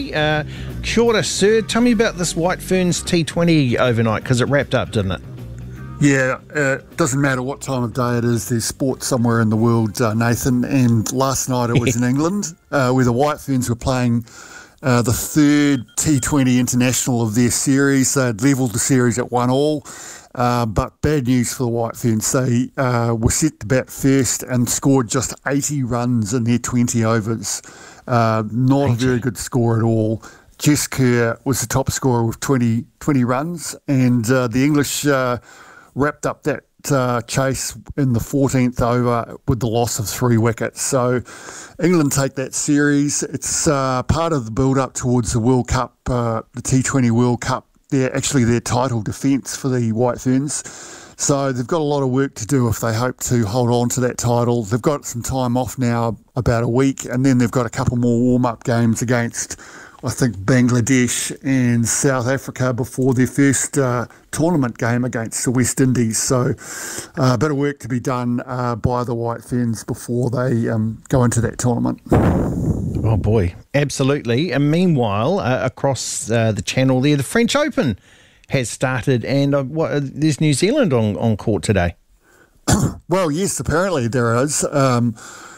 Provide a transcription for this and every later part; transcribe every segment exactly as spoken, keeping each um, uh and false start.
Ricky. Uh, kia ora, sir. Tell me about this White Ferns T twenty overnight, because it wrapped up, didn't it? Yeah, uh, doesn't matter what time of day it is, there's sport somewhere in the world, uh, Nathan. And last night it was in England, uh, where the White Ferns were playing uh, the third T twenty international of their series. They'd levelled the series at one all. Uh, but bad news for the White Ferns. They uh, were set to bat first and scored just eighty runs in their twenty overs. Uh, not a very good score at all. Jess Kerr was the top scorer with twenty, twenty runs, and uh, the English uh, wrapped up that uh, chase in the fourteenth over with the loss of three wickets. So England take that series. It's uh, part of the build-up towards the World Cup, uh, the T twenty World Cup. They're actually their title defence for the White Ferns. So they've got a lot of work to do if they hope to hold on to that title. They've got some time off now, about a week, and then they've got a couple more warm-up games against, I think, Bangladesh and South Africa before their first uh, tournament game against the West Indies. So uh, a bit of work to be done uh, by the White Ferns before they um, go into that tournament. Oh boy, absolutely. And meanwhile, uh, across uh, the channel there, the French Open has started, and uh, what, uh, there's New Zealand on, on court today. Well, yes, apparently there is. Um,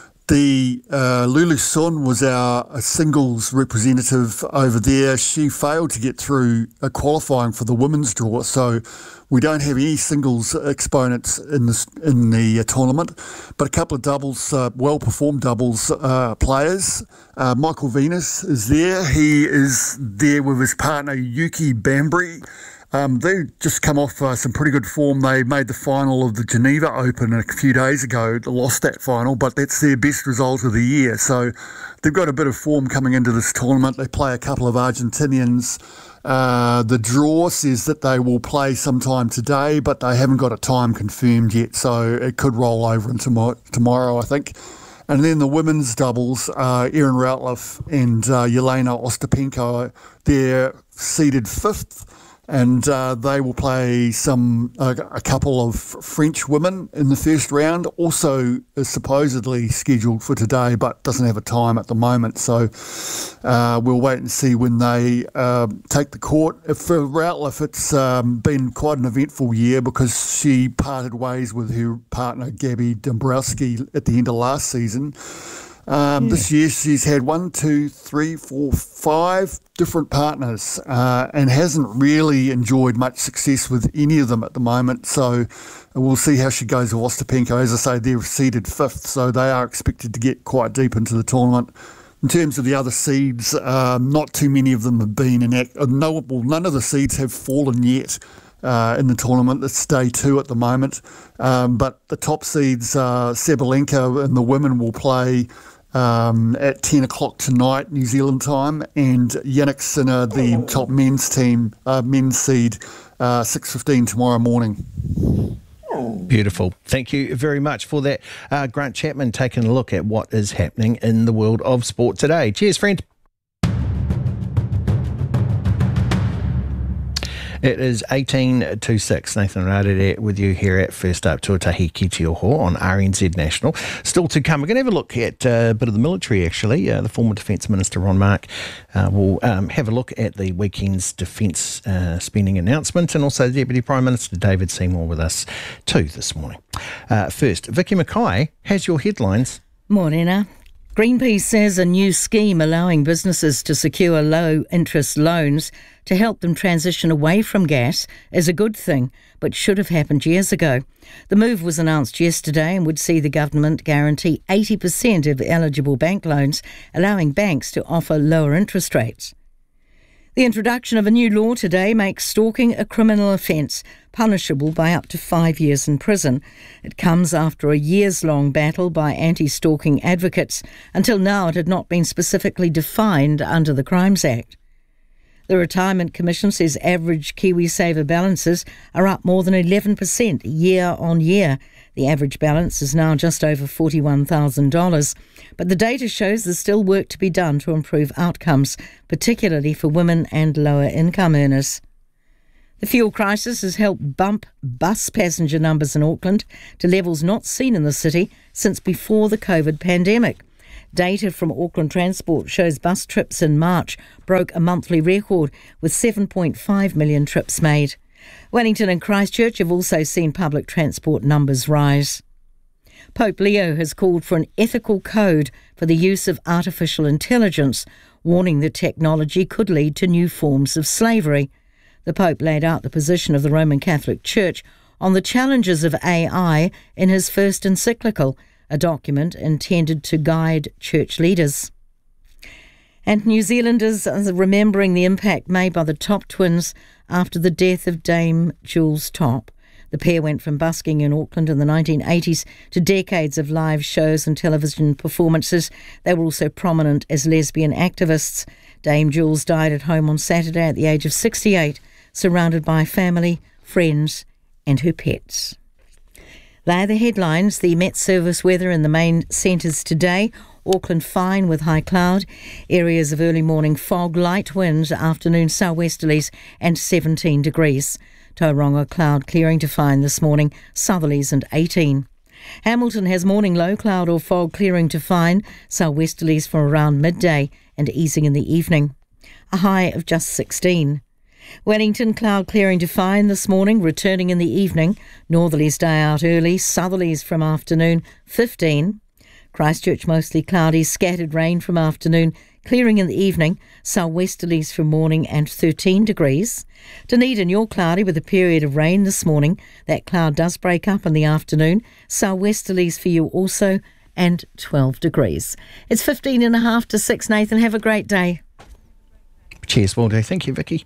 The uh, Lulu Sun was our uh, singles representative over there. She failed to get through uh, qualifying for the women's draw, so we don't have any singles exponents in this in the uh, tournament. But a couple of doubles, uh, well-performed doubles uh, players. Uh, Michael Venus is there. He is there with his partner Yuki Bambry. Um, they just come off uh, some pretty good form. They made the final of the Geneva Open a few days ago, lost that final, but that's their best result of the year. So they've got a bit of form coming into this tournament. They play a couple of Argentinians. Uh, the draw says that they will play sometime today, but they haven't got a time confirmed yet, so it could roll over into mo- tomorrow, I think. And then the women's doubles, uh, Erin Routliffe and uh, Yelena Ostapenko, they're seeded fifth. And uh, they will play some uh, a couple of French women in the first round. Also is supposedly scheduled for today, but doesn't have a time at the moment. So uh, we'll wait and see when they uh, take the court. For Routliffe, it's um, been quite an eventful year because she parted ways with her partner Gabby Dombrowski at the end of last season. Um, yeah. This year she's had one, two, three, four, five different partners uh, and hasn't really enjoyed much success with any of them at the moment. So we'll see how she goes with Ostapenko. As I say, they're seeded fifth, so they are expected to get quite deep into the tournament. In terms of the other seeds, um, not too many of them have been in act. Uh, no, well, none of the seeds have fallen yet. Uh, in the tournament. It's day two at the moment. Um, but the top seeds, uh, Sabalenka and the women will play um, at ten o'clock tonight, New Zealand time, and Yannick Sinner, the top men's team, uh, men's seed, uh, six fifteen tomorrow morning. Beautiful. Thank you very much for that. Uh, Grant Chapman taking a look at what is happening in the world of sport today. Cheers, friend. It is eighteen to six. Nathan Rada with you here at First Up Tuatahi Ki Te Oho on R N Z National. Still to come, we're going to have a look at uh, a bit of the military, actually. Uh, the former Defence Minister, Ron Mark, uh, will um, have a look at the weekend's defence uh, spending announcement, and also Deputy Prime Minister David Seymour with us too this morning. Uh, first, Vicky Mackay has your headlines. Morena. Greenpeace says a new scheme allowing businesses to secure low-interest loans to help them transition away from gas is a good thing, but should have happened years ago. The move was announced yesterday and would see the government guarantee eighty percent of eligible bank loans, allowing banks to offer lower interest rates. The introduction of a new law today makes stalking a criminal offence, punishable by up to five years in prison. It comes after a years-long battle by anti-stalking advocates. Until now, it had not been specifically defined under the Crimes Act. The Retirement Commission says average KiwiSaver balances are up more than eleven percent year on year. The average balance is now just over forty-one thousand dollars. But the data shows there's still work to be done to improve outcomes, particularly for women and lower income earners. The fuel crisis has helped bump bus passenger numbers in Auckland to levels not seen in the city since before the COVID pandemic. Data from Auckland Transport shows bus trips in March broke a monthly record with seven point five million trips made. Wellington and Christchurch have also seen public transport numbers rise. Pope Leo has called for an ethical code for the use of artificial intelligence, warning that technology could lead to new forms of slavery. The Pope laid out the position of the Roman Catholic Church on the challenges of A I in his first encyclical, a document intended to guide church leaders. And New Zealanders are remembering the impact made by the Top twins after the death of Dame Jules Top. The pair went from busking in Auckland in the nineteen eighties to decades of live shows and television performances. They were also prominent as lesbian activists. Dame Jules died at home on Saturday at the age of sixty-eight, surrounded by family, friends and her pets. They are the headlines. The Met Service weather in the main centres today. Auckland fine with high cloud. Areas of early morning fog, light winds, afternoon southwesterlies and seventeen degrees. Tauranga cloud clearing to fine this morning, southerlies and eighteen. Hamilton has morning low cloud or fog clearing to fine, southwesterlies from around midday and easing in the evening. A high of just sixteen. Wellington cloud clearing to fine this morning, returning in the evening. Northerlies die out early, southerlies from afternoon, fifteen. Christchurch mostly cloudy, scattered rain from afternoon, clearing in the evening, southwesterlies from morning and thirteen degrees. Dunedin, you're cloudy with a period of rain this morning. That cloud does break up in the afternoon. Southwesterlies for you also and twelve degrees. It's fifteen and a half to six, Nathan. Have a great day. Cheers, will do. Thank you, Vicky.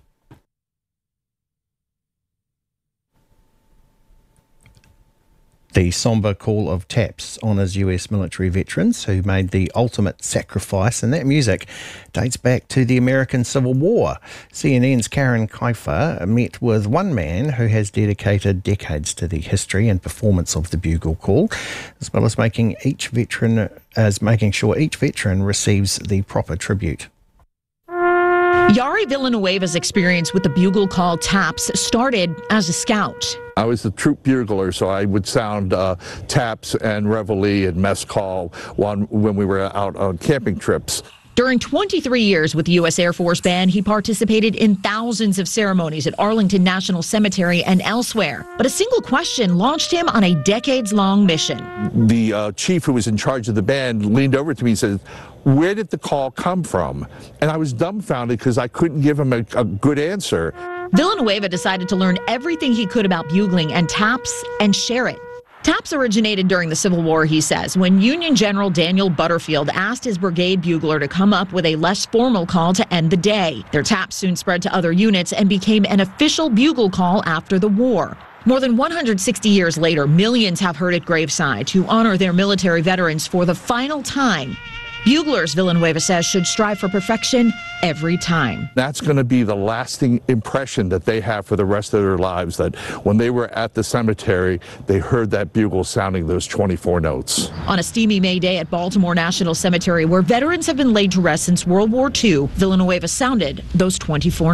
The sombre call of taps honours U S military veterans who made the ultimate sacrifice, and that music dates back to the American Civil War. C N N's Karen Kaifer met with one man who has dedicated decades to the history and performance of the bugle call, as well as making each veteran as making sure each veteran receives the proper tribute. Yari Villanueva's experience with the bugle call taps started as a scout. I was the troop bugler, so I would sound uh, taps and reveille and mess call when, when we were out on camping trips. During twenty-three years with the U S Air Force Band, he participated in thousands of ceremonies at Arlington National Cemetery and elsewhere. But a single question launched him on a decades-long mission. The uh, chief who was in charge of the band leaned over to me and said, "Where did the call come from?" And I was dumbfounded because I couldn't give him a, a good answer. Villanueva decided to learn everything he could about bugling and taps and share it. Taps originated during the Civil War, he says, when Union General Daniel Butterfield asked his brigade bugler to come up with a less formal call to end the day. Their taps soon spread to other units and became an official bugle call after the war. More than one hundred sixty years later, millions have heard at graveside to honor their military veterans for the final time. Buglers, Villanueva says, should strive for perfection every time. That's going to be the lasting impression that they have for the rest of their lives, that when they were at the cemetery, they heard that bugle sounding those twenty-four notes. On a steamy May day at Baltimore National Cemetery, where veterans have been laid to rest since World War Two, Villanueva sounded those twenty-four